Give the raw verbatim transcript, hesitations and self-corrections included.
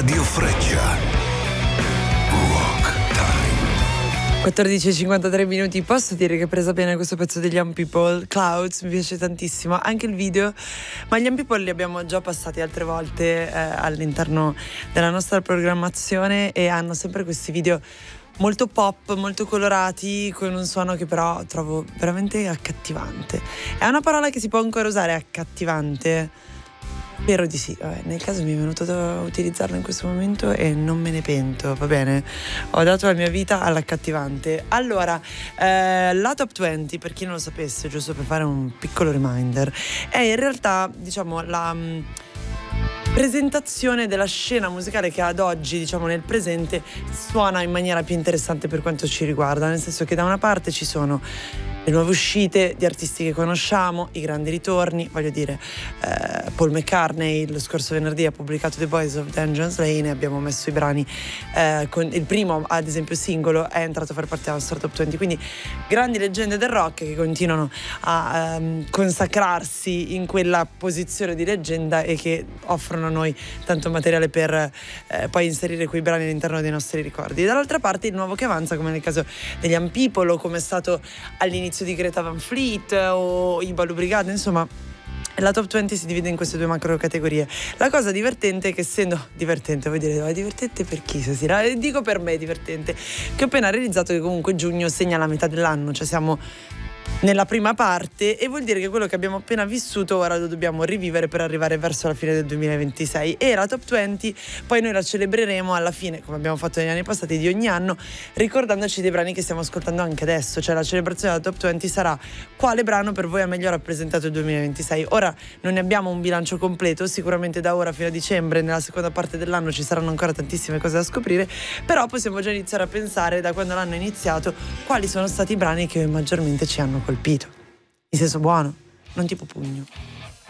Radio Freccia. Rock Time. quattordici e cinquantatré minuti. Posso dire che è presa bene questo pezzo degli Young People? Clouds, mi piace tantissimo, anche il video, ma gli Young People li abbiamo già passati altre volte eh, all'interno della nostra programmazione e hanno sempre questi video molto pop, molto colorati, con un suono che però trovo veramente accattivante. È una parola che si può ancora usare, accattivante? Spero di sì. Vabbè, nel caso mi è venuto da utilizzarlo in questo momento e non me ne pento, va bene? Ho dato la mia vita all'accattivante. Allora, eh, la Top venti, per chi non lo sapesse, giusto per fare un piccolo reminder, è in realtà, diciamo, la mh, presentazione della scena musicale che ad oggi, diciamo nel presente, suona in maniera più interessante per quanto ci riguarda, nel senso che da una parte ci sono le nuove uscite di artisti che conosciamo, i grandi ritorni, voglio dire, eh, Paul McCartney lo scorso venerdì ha pubblicato The Boys of Dungeons Lane e abbiamo messo i brani, eh, con il primo ad esempio singolo è entrato a far parte della nostra Top venti, quindi grandi leggende del rock che continuano a ehm, consacrarsi in quella posizione di leggenda e che offrono a noi tanto materiale per eh, poi inserire quei brani all'interno dei nostri ricordi. Dall'altra parte il nuovo che avanza, come nel caso degli Young People o come è stato all'inizio di Greta Van Fleet o i Balu Brigade, insomma la Top venti si divide in queste due macro categorie. La cosa divertente è che, essendo divertente, vuoi dire, è divertente per chi, Sasira? Dico per me è divertente, che ho appena realizzato che comunque giugno segna la metà dell'anno, cioè siamo nella prima parte e vuol dire che quello che abbiamo appena vissuto ora lo dobbiamo rivivere per arrivare verso la fine del duemilaventisei, e la Top venti poi noi la celebreremo alla fine, come abbiamo fatto negli anni passati, di ogni anno, ricordandoci dei brani che stiamo ascoltando anche adesso. Cioè la celebrazione della Top venti sarà quale brano per voi ha meglio rappresentato il duemilaventisei. Ora non ne abbiamo un bilancio completo, sicuramente da ora fino a dicembre, nella seconda parte dell'anno ci saranno ancora tantissime cose da scoprire, però possiamo già iniziare a pensare, da quando l'anno è iniziato, quali sono stati i brani che maggiormente ci hanno colpito, in senso buono, non tipo pugno.